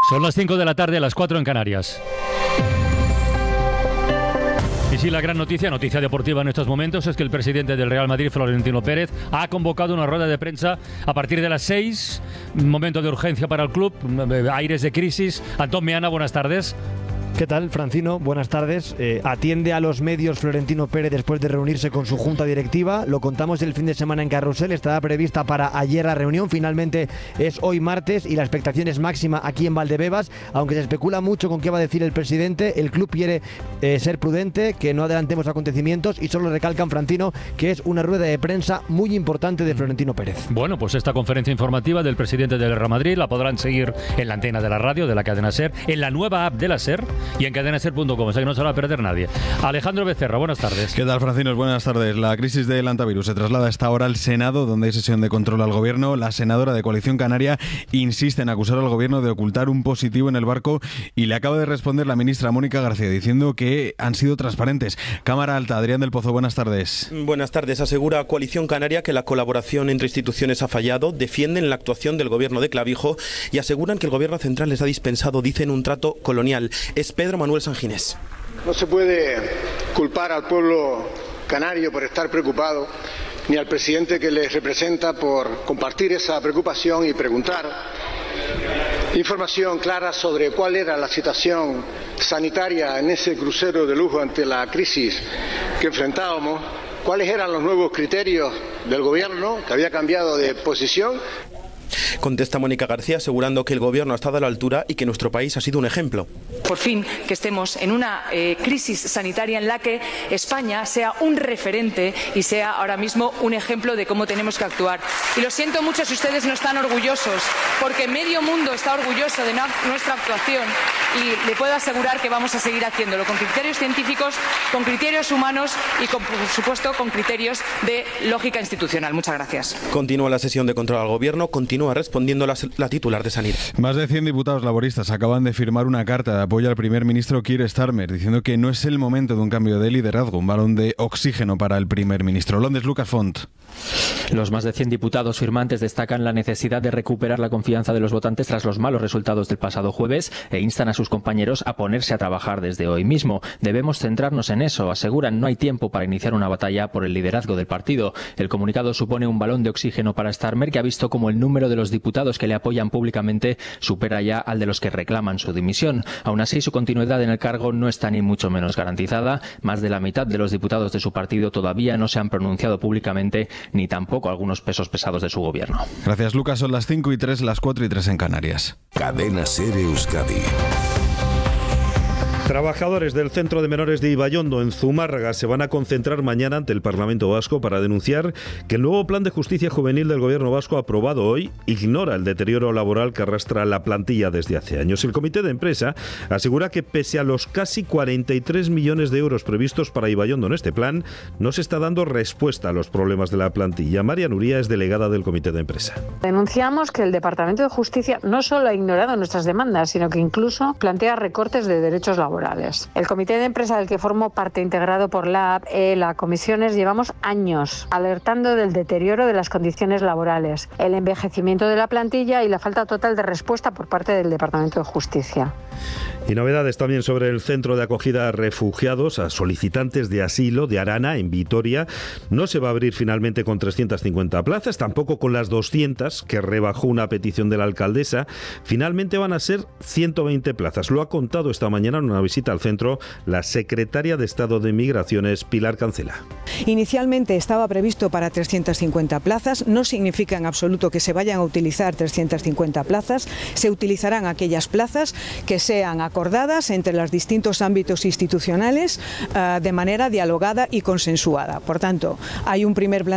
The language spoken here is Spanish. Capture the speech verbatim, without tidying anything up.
Son las cinco de la tarde, a las cuatro en Canarias. Y sí, la gran noticia, noticia deportiva en estos momentos, es que el presidente del Real Madrid, Florentino Pérez, ha convocado una rueda de prensa a partir de las seis, momento de urgencia para el club, aires de crisis. Antón Meana, buenas tardes. ¿Qué tal, Francino? Buenas tardes. Eh, atiende a los medios Florentino Pérez después de reunirse con su junta directiva. Lo contamos el fin de semana en Carrusel. Estaba prevista para ayer la reunión. Finalmente es hoy martes y la expectación es máxima aquí en Valdebebas. Aunque se especula mucho con qué va a decir el presidente, el club quiere eh, ser prudente, que no adelantemos acontecimientos y solo recalcan, Francino, que es una rueda de prensa muy importante de Florentino Pérez. Bueno, pues esta conferencia informativa del presidente del Real Madrid la podrán seguir en la antena de la radio, de la cadena SER, en la nueva app de la SER y en cadena ser punto com, o sea que no se va a perder nadie. Alejandro Becerra, buenas tardes. ¿Qué tal, Francinos? Buenas tardes. La crisis del antivirus se traslada a esta hora al Senado, donde hay sesión de control al gobierno. La senadora de Coalición Canaria insiste en acusar al gobierno de ocultar un positivo en el barco y le acaba de responder la ministra Mónica García diciendo que han sido transparentes. Cámara Alta, Adrián del Pozo, buenas tardes. Buenas tardes. Asegura Coalición Canaria que la colaboración entre instituciones ha fallado, defienden la actuación del gobierno de Clavijo y aseguran que el gobierno central les ha dispensado, dicen, un trato colonial. Es Pedro Manuel Sanginés. No se puede culpar al pueblo canario por estar preocupado, ni al presidente que les representa por compartir esa preocupación y preguntar información clara sobre cuál era la situación sanitaria en ese crucero de lujo ante la crisis que enfrentábamos, cuáles eran los nuevos criterios del gobierno que había cambiado de posición. Contesta Mónica García asegurando que el gobierno ha estado a la altura y que nuestro país ha sido un ejemplo. Por fin que estemos en una eh, crisis sanitaria en la que España sea un referente y sea ahora mismo un ejemplo de cómo tenemos que actuar. Y lo siento mucho si ustedes no están orgullosos, porque medio mundo está orgulloso de nuestra actuación y le puedo asegurar que vamos a seguir haciéndolo con criterios científicos, con criterios humanos y con, por supuesto, con criterios de lógica institucional. Muchas gracias. Continúa la sesión de control al gobierno, continúa respondiendo la, la titular de Sanidad. Más de cien diputados laboristas acaban de firmar una carta de apoyo al primer ministro Keir Starmer, diciendo que no es el momento de un cambio de liderazgo, un balón de oxígeno para el primer ministro. Londres, Lucas Font. Los más de cien diputados firmantes destacan la necesidad de recuperar la confianza de los votantes tras los malos resultados del pasado jueves e instan a sus compañeros a ponerse a trabajar desde hoy mismo. Debemos centrarnos en eso, aseguran. No hay tiempo para iniciar una batalla por el liderazgo del partido. El comunicado supone un balón de oxígeno para Starmer, que ha visto como el número de los diputados que le apoyan públicamente supera ya al de los que reclaman su dimisión. Aún así, su continuidad en el cargo no está ni mucho menos garantizada. Más de la mitad de los diputados de su partido todavía no se han pronunciado públicamente, ni tampoco algunos pesos pesados de su gobierno. Gracias, Lucas. Son las cinco y tres, las cuatro y tres en Canarias. Cadena SER Euskadi. Trabajadores del Centro de Menores de Ibaiondo, en Zumárraga, se van a concentrar mañana ante el Parlamento Vasco para denunciar que el nuevo Plan de Justicia Juvenil del Gobierno vasco aprobado hoy ignora el deterioro laboral que arrastra la plantilla desde hace años. El comité de empresa asegura que pese a los casi cuarenta y tres millones de euros previstos para Ibaiondo en este plan, no se está dando respuesta a los problemas de la plantilla. María Nuría es delegada del comité de empresa. Denunciamos que el Departamento de Justicia no solo ha ignorado nuestras demandas, sino que incluso plantea recortes de derechos laborales. El comité de empresa del que formo parte, integrado por la A P, ELA, comisiones, llevamos años alertando del deterioro de las condiciones laborales, el envejecimiento de la plantilla y la falta total de respuesta por parte del Departamento de Justicia. Y novedades también sobre el centro de acogida a refugiados, a solicitantes de asilo de Arana, en Vitoria. No se va a abrir finalmente con trescientas cincuenta plazas, tampoco con las doscientas que rebajó una petición de la alcaldesa. Finalmente van a ser ciento veinte plazas. Lo ha contado esta mañana en una visita al centro la secretaria de Estado de Migraciones, Pilar Cancela. Inicialmente estaba previsto para trescientas cincuenta plazas. No significa en absoluto que se vayan a utilizar trescientas cincuenta plazas. Se utilizarán aquellas plazas que sean acordadas entre los distintos ámbitos institucionales uh, de manera dialogada y consensuada. Por tanto, hay un primer plan